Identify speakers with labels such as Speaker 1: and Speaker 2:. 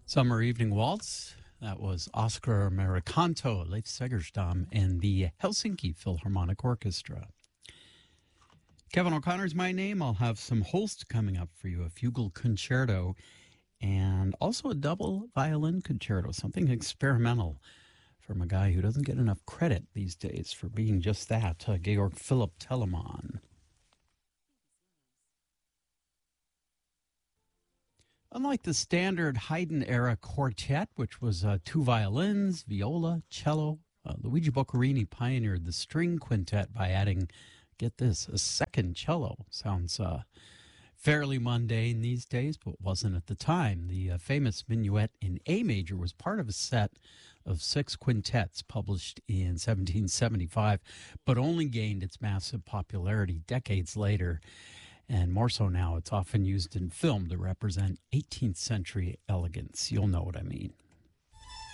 Speaker 1: Summer Evening Waltz. That was Oscar Americanto, Leif Segerstam, and the Helsinki Philharmonic Orchestra. Kevin O'Connor's my name. I'll have some Holst coming up for you, a fugal concerto, and also a double violin concerto, something experimental from a guy who doesn't get enough credit these days for being just that, Georg Philipp Telemann. Unlike the standard Haydn-era quartet, which was two violins, viola, cello, Luigi Boccherini pioneered the string quintet by adding, get this, a second cello. Sounds fairly mundane these days, but wasn't at the time. The famous Minuet in A major was part of a set of 6 quintets published in 1775, but only gained its massive popularity decades later. And more so now, it's often used in film to represent 18th century elegance. You'll know what I mean.